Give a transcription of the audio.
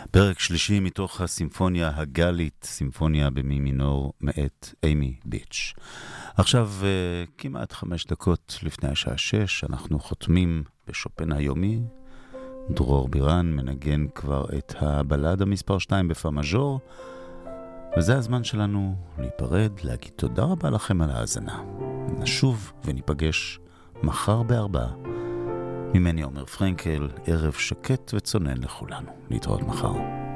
פרק שלישי מתוך הסימפוניה הגלית, סימפוניה במי מינור מאת אימי ביץ'. עכשיו, כמעט 5 דקות לפני השעה 6, אנחנו חותמים בשופן היומי. דרור בירן מנגן כבר את הבלדה מספר 2 בפא מז'ור, וזה הזמן שלנו להיפרד, להגיד תודה רבה לכם על ההאזנה. נשוב וניפגש מחר ב4. ממני עומר פרנקל, ערב שקט וצונן לכולנו. להתראות מחר.